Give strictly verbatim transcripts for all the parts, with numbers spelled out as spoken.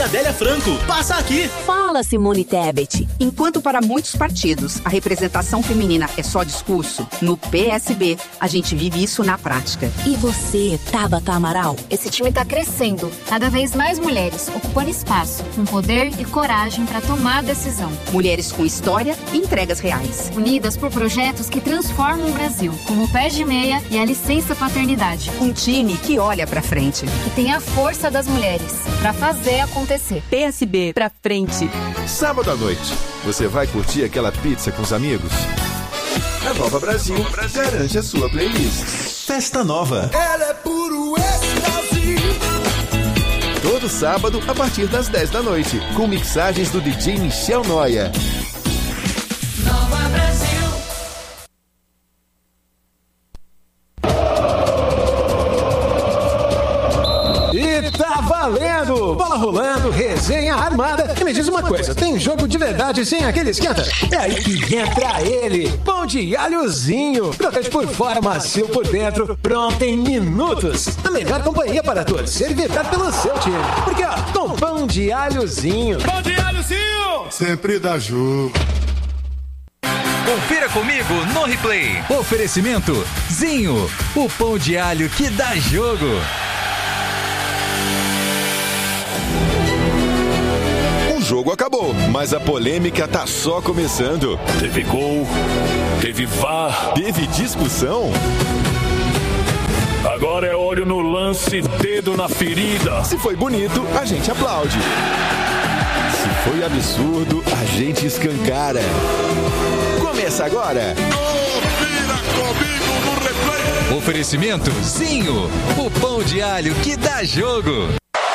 Adélia Franco. Passa aqui. Fala, Simone Tebet. Enquanto para muitos partidos a representação feminina é só discurso, no P S B a gente vive isso na prática. E você, Tabata Amaral? Esse time tá crescendo. Cada vez mais mulheres ocupando espaço, com poder e coragem para tomar a decisão. Mulheres com história e entregas reais. Unidas por projetos que transformam o Brasil, como o Pé de Meia e a Licença Paternidade. Um time que olha pra frente. Que tem a força das mulheres para fazer acontecer. P S B pra frente. Sábado à noite, você vai curtir aquela pizza com os amigos? A Nova Brasil garante a sua playlist. Festa Nova. Ela é puro êxtase. Todo sábado, a partir das dez da noite, com mixagens do D J Michel Noia. Nova Brasil. E tá valendo! Bola rolando, resenha armada. E me diz uma coisa, tem jogo de verdade sem aquele esquenta? É aí que entra ele, pão de alhozinho. Crocante por fora, macio por dentro, pronto em minutos. A melhor companhia para torcer e vibrar pelo seu time. Porque, ó, com pão de alhozinho. Pão de alhozinho! Sempre dá jogo. Confira comigo no replay. Oferecimento Zinho, o pão de alho que dá jogo. O jogo acabou, mas a polêmica tá só começando. Teve gol, teve V A R, teve discussão. Agora é olho no lance, dedo na ferida. Se foi bonito, a gente aplaude. Se foi absurdo, a gente escancara. Começa agora. Confira comigo no replay. Oferecimento Zinho, o pão de alho que dá jogo.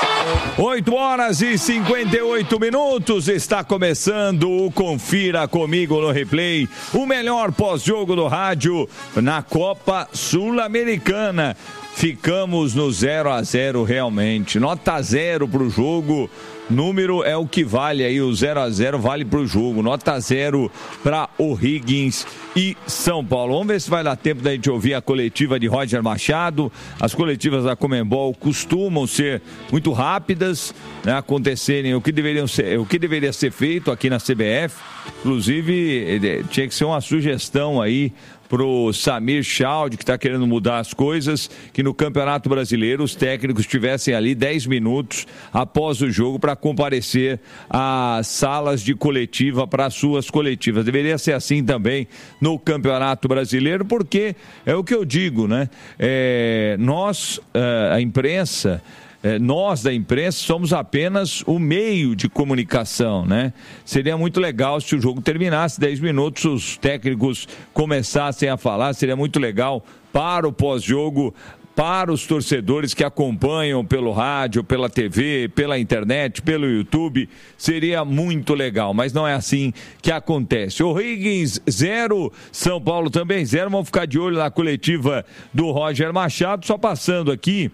oito horas e cinquenta e oito minutos, está começando o Confira Comigo no Replay, o melhor pós-jogo do rádio na Copa Sul-Americana. Ficamos no zero a zero realmente, nota zero para o jogo. Número é o que vale aí, o zero a zero vale para o jogo. Nota zero para O'Higgins e São Paulo. Vamos ver se vai dar tempo da gente ouvir a coletiva de Roger Machado. As coletivas da Conmebol costumam ser muito rápidas, né, acontecerem o que, deveriam ser, o que deveria ser feito aqui na C B F. Inclusive, tinha que ser uma sugestão aí pro Samir Chaldi, que está querendo mudar as coisas, que no Campeonato Brasileiro os técnicos tivessem ali dez minutos após o jogo para comparecer às salas de coletiva para as suas coletivas. Deveria ser assim também no Campeonato Brasileiro, porque é o que eu digo, né? É, nós, a imprensa... É, nós da imprensa somos apenas o meio de comunicação, né? Seria muito legal se o jogo terminasse dez minutos, os técnicos começassem a falar, seria muito legal para o pós-jogo, para os torcedores que acompanham pelo rádio, pela T V, pela internet, pelo YouTube, seria muito legal, mas não é assim que acontece. O'Higgins, zero, São Paulo também, zero, vamos ficar de olho na coletiva do Roger Machado, só passando aqui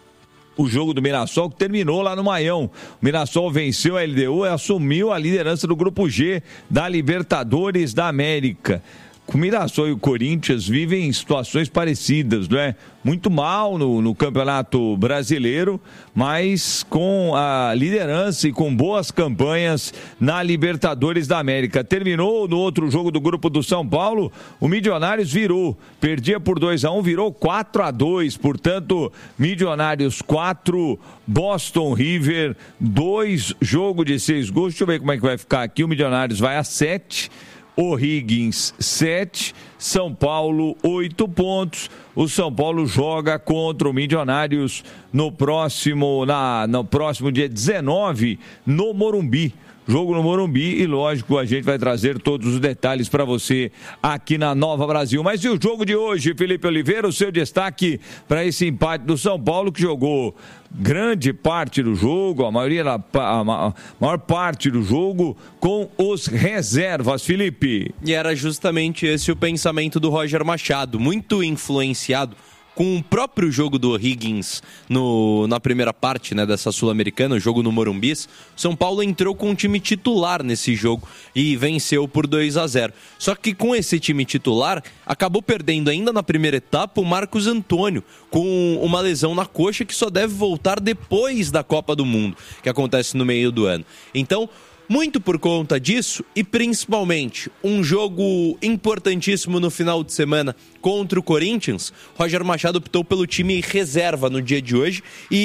o jogo do Mirassol, que terminou lá no Maião. O Mirassol venceu a L D U e assumiu a liderança do Grupo G da Libertadores da América. O Mirassol e o Corinthians vivem situações parecidas, não é? Muito mal no, no Campeonato Brasileiro, mas com a liderança e com boas campanhas na Libertadores da América. Terminou no outro jogo do grupo do São Paulo, o Milionários virou, perdia por dois a um, virou quatro a dois, portanto, Milionários quatro, Boston River dois, jogo de seis gols. Deixa eu ver como é que vai ficar aqui, o Milionários vai a sete, O'Higgins sete, São Paulo oito pontos. O São Paulo joga contra o Milionários no próximo, na, no próximo dia dezenove no Morumbi. Jogo no Morumbi e, lógico, a gente vai trazer todos os detalhes para você aqui na Nova Brasil. Mas e o jogo de hoje, Felipe Oliveira? O seu destaque para esse empate do São Paulo, que jogou grande parte do jogo, a maioria, a maior parte do jogo com os reservas, Felipe. E era justamente esse o pensamento do Roger Machado, muito influenciado com o próprio jogo do O'Higgins no, na primeira parte, né, dessa Sul-Americana, o jogo no Morumbi, São Paulo entrou com um time titular nesse jogo e venceu por dois a zero. Só que com esse time titular, acabou perdendo ainda na primeira etapa o Marcos Antônio, com uma lesão na coxa que só deve voltar depois da Copa do Mundo, que acontece no meio do ano. Então, muito por conta disso e principalmente um jogo importantíssimo no final de semana contra o Corinthians, Roger Machado optou pelo time reserva no dia de hoje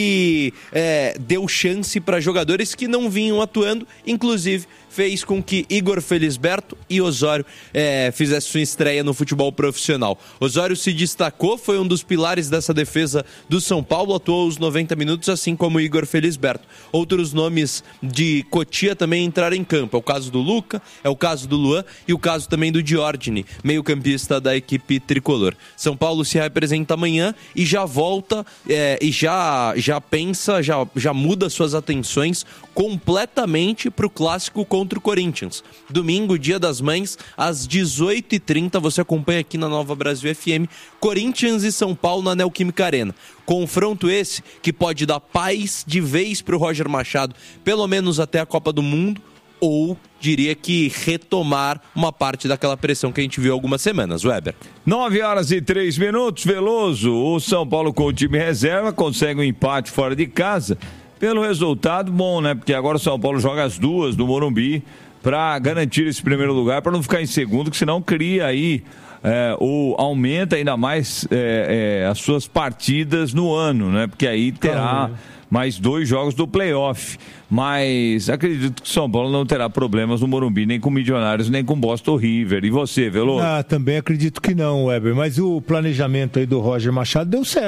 e é, deu chance para jogadores que não vinham atuando, inclusive fez com que Igor Felisberto e Osório é, fizessem sua estreia no futebol profissional. Osório se destacou, foi um dos pilares dessa defesa do São Paulo, atuou os noventa minutos, assim como Igor Felisberto. Outros nomes de Cotia também entraram em campo, é o caso do Luca, é o caso do Luan e o caso também do Diordini, meio-campista da equipe tricolor. São Paulo se representa amanhã e já volta é, e já, já pensa, já, já muda suas atenções completamente para o clássico contra o Corinthians. Domingo, Dia das Mães, às dezoito e trinta, você acompanha aqui na Nova Brasil F M, Corinthians e São Paulo na Neoquímica Arena. Confronto esse que pode dar paz de vez para o Roger Machado, pelo menos até a Copa do Mundo, ou diria que retomar uma parte daquela pressão que a gente viu há algumas semanas. Weber. nove horas e três minutos, Veloso. O São Paulo com o time reserva consegue um empate fora de casa. Pelo resultado, bom, né? Porque agora o São Paulo joga as duas no Morumbi para garantir esse primeiro lugar, para não ficar em segundo, que senão cria aí é, ou aumenta ainda mais é, é, as suas partidas no ano, né? Porque aí terá mais dois jogos do playoff. Mas acredito que o São Paulo não terá problemas no Morumbi, nem com Milionários, nem com Boston River. E você, Veloso? Ah, também acredito que não, Weber. Mas o planejamento aí do Roger Machado deu certo.